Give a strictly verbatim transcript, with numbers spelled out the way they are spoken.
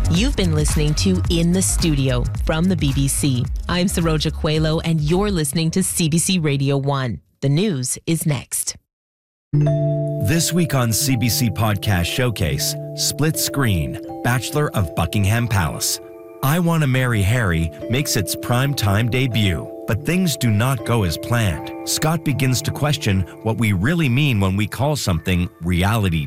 You've been listening to In the Studio from the B B C. I'm Saroja Coelho, and you're listening to C B C Radio one. The news is next. This week on C B C Podcast Showcase, Split Screen, Bachelor of Buckingham Palace. I Want to Marry Harry makes its primetime debut, but things do not go as planned. Scott begins to question what we really mean when we call something reality